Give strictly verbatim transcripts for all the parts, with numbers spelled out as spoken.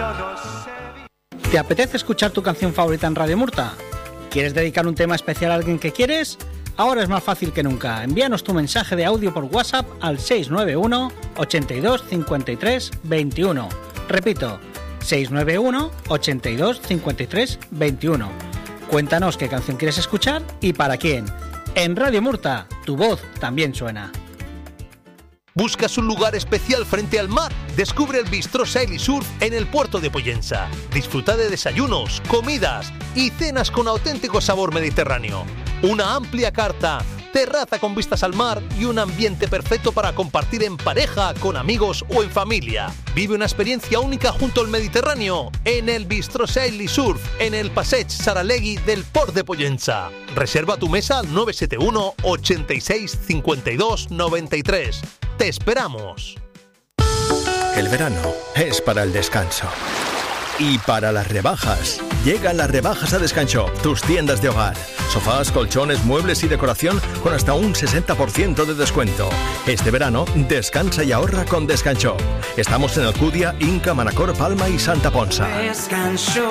¿Te apetece escuchar tu canción favorita en Radio Murta? ¿Quieres dedicar un tema especial a alguien que quieres? Ahora es más fácil que nunca. Envíanos tu mensaje de audio por WhatsApp al seis nueve uno, ochenta y dos, cincuenta y tres, veintiuno. Repito, seis nueve uno, ochenta y dos, cincuenta y tres, veintiuno. Cuéntanos qué canción quieres escuchar y para quién. En Radio Murta, tu voz también suena. ¿Buscas un lugar especial frente al mar? Descubre el Bistró Sail y Surf en el puerto de Pollensa. Disfruta de desayunos, comidas y cenas con auténtico sabor mediterráneo. Una amplia carta, terraza con vistas al mar y un ambiente perfecto para compartir en pareja, con amigos o en familia. Vive una experiencia única junto al Mediterráneo en el Bistró Sail y Surf en el Passeig Saralegui del Port de Pollensa. Reserva tu mesa al nueve siete uno, ochenta y seis, cincuenta y dos, noventa y tres. ¡Te esperamos! El verano es para el descanso. Y para las rebajas. Llegan las rebajas a Descanshop, tus tiendas de hogar. Sofás, colchones, muebles y decoración con hasta un sesenta por ciento de descuento. Este verano, descansa y ahorra con Descanshop. Estamos en Alcudia, Inca, Manacor, Palma y Santa Ponsa. Descanshop.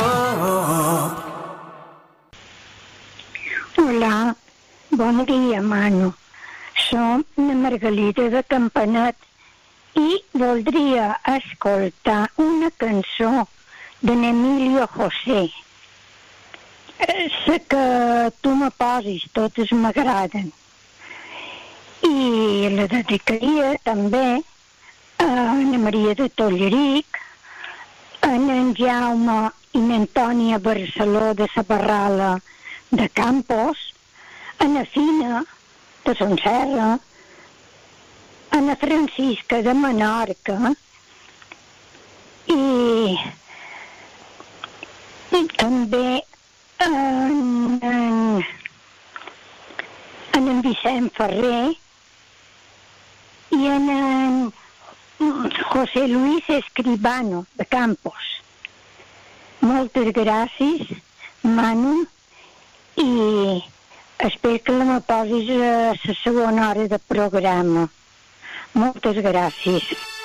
Hola, bon dia, Manu. Som la Margalida de Campanet i voldria escoltar una cançó d'en Emilio José. Sé que tu me posis, totes m'agraden. I la dedicaria també a Anna Maria de Tolleric, a en Jaume i n'Antònia Barceló de Sabarrala de Campos, a na Fina de Son Serra, a na Francisca de Menorca i, i també en, en, en en Vicent Ferrer i en, en José Luis Escribano de Campos. Moltes gràcies, Manu, i espero que la me posis a la segona hora de programa. Moltes gràcies.